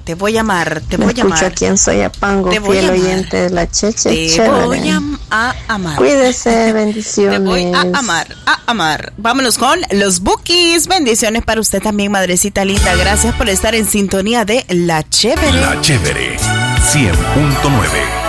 Te voy a amar, te voy a amar. Escucho aquí en Soyapango, fiel oyente de la Cheche. Te chévere. voy a amar. Cuídese, bendiciones. Te voy a amar. Vámonos con los Bookies. Bendiciones para usted también, madrecita linda. Gracias por estar en sintonía de La Chévere. La Chévere 100.9.